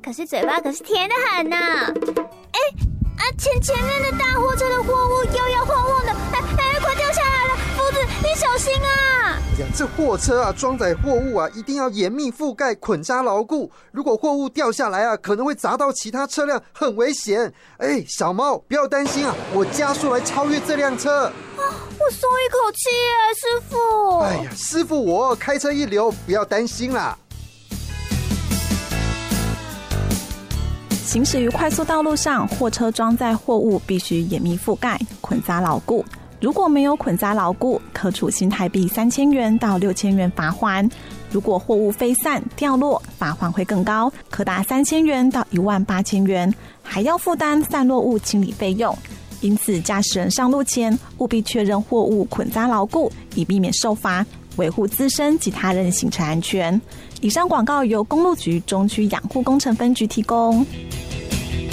可是嘴巴可是甜得很呢。前面的大货车的货物摇摇晃晃的，快掉下来了！夫子，你小心啊！ 哎呀，这货车啊，装载货物啊，一定要严密覆盖，捆扎牢固。如果货物掉下来啊，可能会砸到其他车辆，很危险。小猫，不要担心啊，我加速来超越这辆车。 我松一口气耶，师傅。 哎呀，师傅我开车一流，不要担心啦。 行驶于快速道路上，货车装载货物必须严密覆盖，捆扎牢固。如果没有捆扎牢固，可处新台币3000元到6000元罚锾。如果货物飞散掉落，罚锾会更高，可达3000元到18000元，还要负担散落物清理费用。因此，驾驶人上路前务必确认货物捆扎牢固，以避免受罚，维护自身及他人行车安全。以上广告由公路局中区养护工程分局提供。